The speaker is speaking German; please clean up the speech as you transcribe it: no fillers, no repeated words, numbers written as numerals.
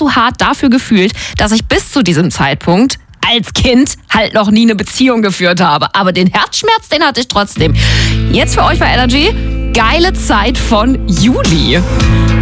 zu hart dafür gefühlt, dass ich bis zu diesem Zeitpunkt als Kind halt noch nie eine Beziehung geführt habe. Aber den Herzschmerz, den hatte ich trotzdem. Jetzt für euch bei Energy, geile Zeit von Juli.